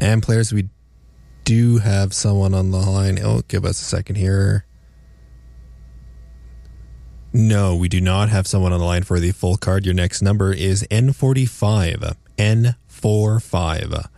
And players, we do have someone on the line. Oh, give us a second here. No, we do not have someone on the line for the full card. Your next number is N45. N45.